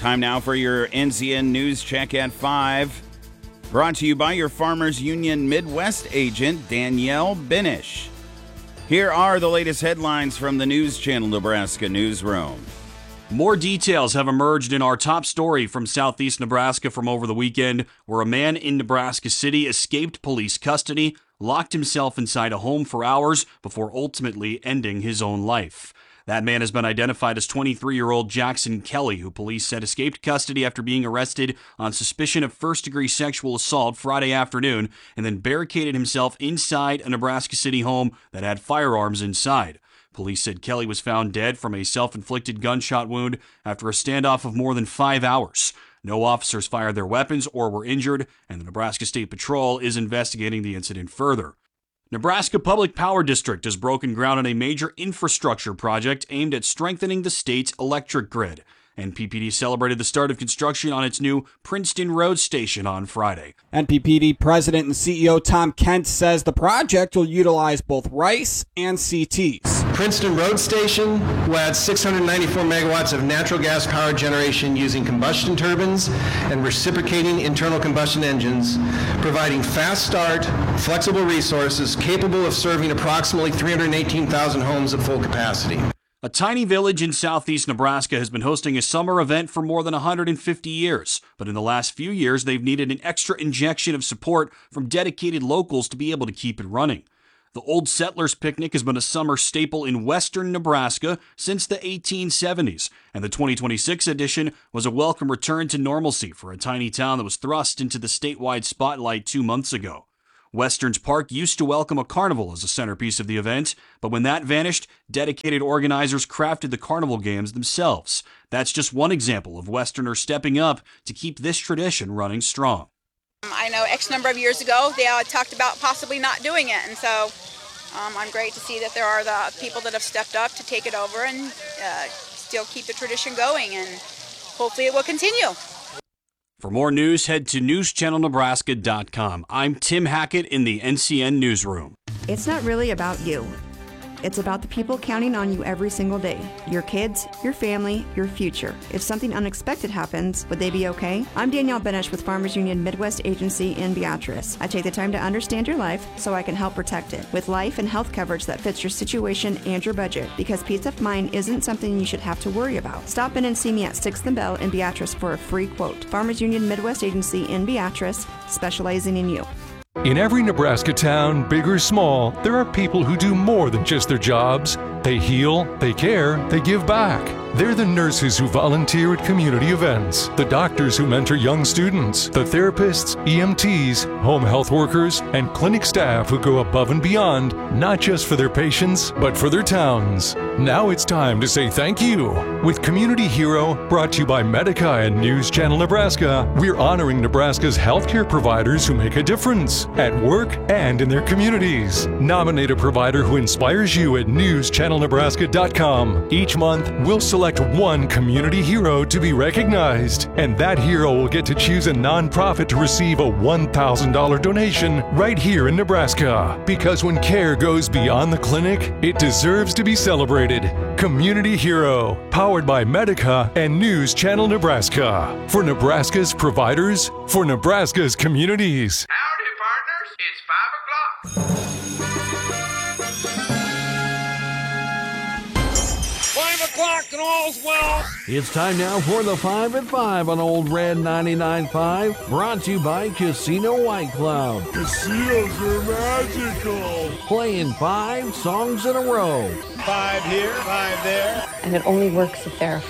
Time now for your NCN News Check at 5. Brought to you by your Farmers Union Midwest agent, Danielle Benish. Here are the latest headlines from the News Channel Nebraska newsroom. More details have emerged in our top story from southeast Nebraska from over the weekend, where a man in Nebraska City escaped police custody, locked himself inside a home for hours before ultimately ending his own life. That man has been identified as 23-year-old Jackson Kelly, who police said escaped custody after being arrested on suspicion of first-degree sexual assault Friday afternoon and then barricaded himself inside a Nebraska City home that had firearms inside. Police said Kelly was found dead from a self-inflicted gunshot wound after a standoff of more than 5 hours. No officers fired their weapons or were injured, and the Nebraska State Patrol is investigating the incident further. Nebraska Public Power District has broken ground on a major infrastructure project aimed at strengthening the state's electric grid. NPPD celebrated the start of construction on its new Princeton Road Station on Friday. NPPD President and CEO Tom Kent says the project will utilize both RICE and CTs. Princeton Road Station will add 694 megawatts of natural gas power generation using combustion turbines and reciprocating internal combustion engines, providing fast start, flexible resources capable of serving approximately 318,000 homes at full capacity. A tiny village in southeast Nebraska has been hosting a summer event for more than 150 years, but in the last few years they've needed an extra injection of support from dedicated locals to be able to keep it running. The Old Settlers Picnic has been a summer staple in western Nebraska since the 1870s, and the 2026 edition was a welcome return to normalcy for a tiny town that was thrust into the statewide spotlight 2 months ago. Westerns Park used to welcome a carnival as a centerpiece of the event, but when that vanished, dedicated organizers crafted the carnival games themselves. That's just one example of Westerners stepping up to keep this tradition running strong. I know X number of years ago they talked about possibly not doing it, and so I'm great to see that there are the people that have stepped up to take it over and still keep the tradition going, and hopefully it will continue. For more news, head to newschannelnebraska.com. I'm Tim Hackett in the NCN Newsroom. It's not really about you. It's about the people counting on you every single day. Your kids, your family, your future. If something unexpected happens, would they be okay? I'm Danielle Benish with Farmers Union Midwest Agency in Beatrice. I take the time to understand your life so I can help protect it with life and health coverage that fits your situation and your budget, because peace of mind isn't something you should have to worry about. Stop in and see me at 6th and Bell in Beatrice for a free quote. Farmers Union Midwest Agency in Beatrice, specializing in you. In every Nebraska town, big or small, there are people who do more than just their jobs. They heal, they care, they give back. They're the nurses who volunteer at community events, the doctors who mentor young students, the therapists, EMTs, home health workers, and clinic staff who go above and beyond, not just for their patients, but for their towns. Now it's time to say thank you. With Community Hero, brought to you by Medica and News Channel Nebraska, we're honoring Nebraska's healthcare providers who make a difference at work and in their communities. Nominate a provider who inspires you at newschannelnebraska.com. Each month, we'll select one community hero to be recognized, and that hero will get to choose a nonprofit to receive a $1,000 donation right here in Nebraska. Because when care goes beyond the clinic, it deserves to be celebrated. Community Hero, powered by Medica and News Channel Nebraska. For Nebraska's providers, for Nebraska's communities. Howdy, partners. It's 5 o'clock. 5 o'clock and all's well. It's time now for the 5 at 5 on Old Red 99.5, brought to you by Casino White Cloud. Casinos are magical. Playing 5 songs in a row. 5 here, 5 there. And it only works if there are